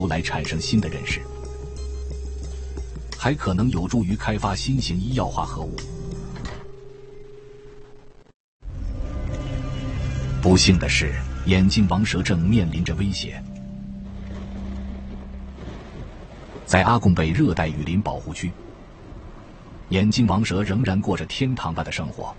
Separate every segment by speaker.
Speaker 1: 来产生新的认识，还可能有助于开发新型医药化合物。不幸的是，眼镜王蛇正面临着威胁。在阿贡贝热带雨林保护区，眼镜王蛇仍然过着天堂般的生活。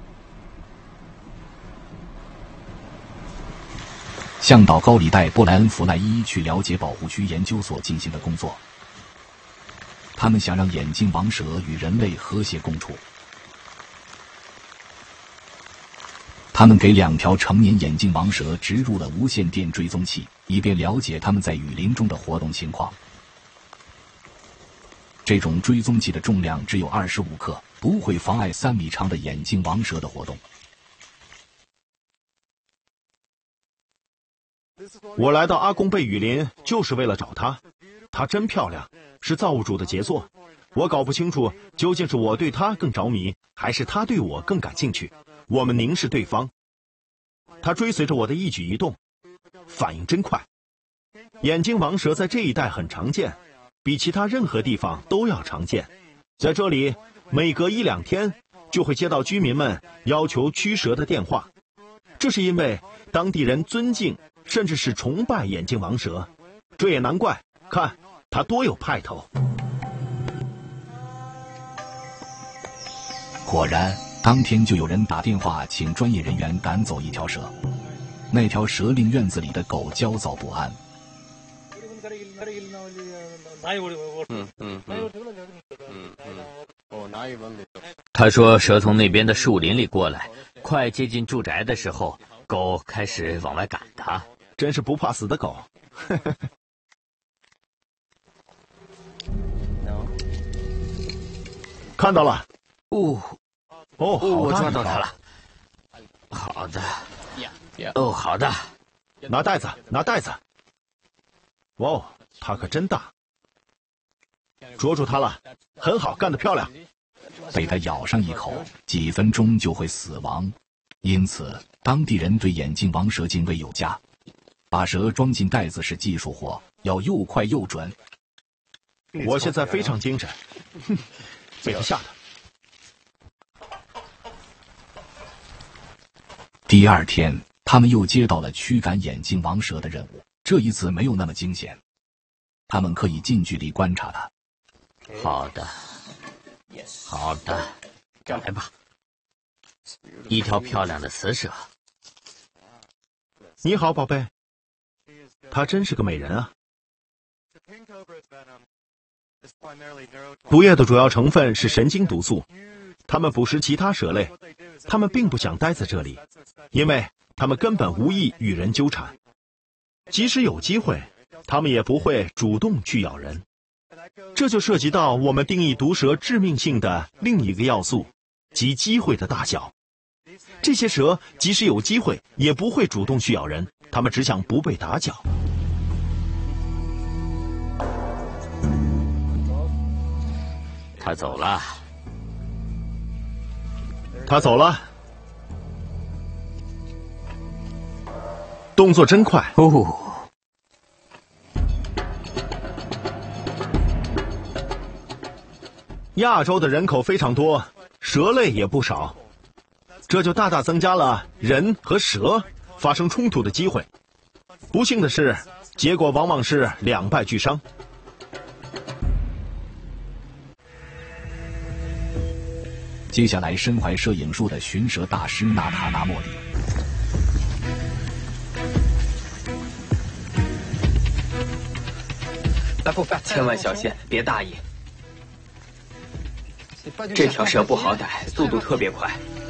Speaker 1: 向导高里带布莱恩·弗莱伊去了解保护区研究所进行的工作，他们想让眼镜王蛇与人类和谐共处。他们给2条成年眼镜王蛇植入了无线电追踪器，以便了解它们在雨林中的活动情况。这种追踪器的重量只有25克，不会妨碍3米长的眼镜王蛇的活动。
Speaker 2: 我来到阿贡贝雨林就是为了找她，她真漂亮，是造物主的杰作。我搞不清楚究竟是我对她更着迷，还是她对我更感兴趣。我们凝视对方，她追随着我的一举一动，反应真快。眼镜王蛇在这一带很常见，比其他任何地方都要常见。在这里，每隔1-2天就会接到居民们要求驱蛇的电话，这是因为当地人尊敬甚至是崇拜眼镜王蛇。这也难怪，看它多有派头。
Speaker 1: 果然，当天就有人打电话请专业人员赶走一条蛇，那条蛇令院子里的狗焦躁不安。
Speaker 3: 他说蛇从那边的树林里过来，快接近住宅的时候，狗开始往外赶他。
Speaker 2: 真是不怕死的狗。看到了。好
Speaker 3: 我
Speaker 2: 大
Speaker 3: 抓到它了。好的。好的。
Speaker 2: 拿袋子，拿袋子。哇哦，它可真大。捉住它了，很好，干得漂亮。
Speaker 1: 被它咬上一口，几分钟就会死亡，因此当地人对眼镜王蛇敬畏有加。把蛇装进袋子是技术活，要又快又准。
Speaker 2: 我现在非常精神，被它吓的。
Speaker 1: 第2天，他们又接到了驱赶眼镜王蛇的任务，这一次没有那么惊险，他们可以近距离观察它。
Speaker 3: 好的，好的，来吧，一条漂亮的雌蛇。
Speaker 2: 你好，宝贝。她真是个美人啊。毒液的主要成分是神经毒素，它们捕食其他蛇类，它们并不想待在这里，因为它们根本无意与人纠缠。即使有机会，它们也不会主动去咬人。这就涉及到我们定义毒蛇致命性的另一个要素，即机会的大小。这些蛇即使有机会，也不会主动去咬人，它们只想不被打搅。
Speaker 3: 他走了。
Speaker 2: 他走了。动作真快。亚洲的人口非常多，蛇类也不少，这就大大增加了人和蛇发生冲突的机会。不幸的是，结果往往是两败俱伤。
Speaker 1: 接下来，身怀摄影术的寻蛇大师娜塔纳莫里。
Speaker 4: 千万小心，别大意。这条蛇不好逮，速度特别快。